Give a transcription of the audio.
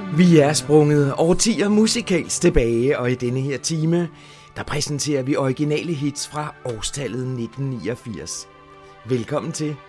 Vi er sprunget årtier musikalsk tilbage, og i denne her time, der præsenterer vi originale hits fra årstallet 1989. Velkommen til.